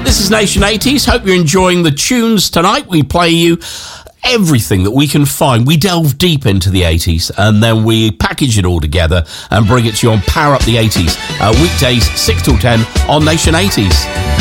This is Nation 80s. Hope you're enjoying the tunes tonight. We play you everything that we can find. We delve deep into the 80s and then we package it all together and bring it to you on Power Up the 80s. Weekdays 6 till 10 on Nation 80s.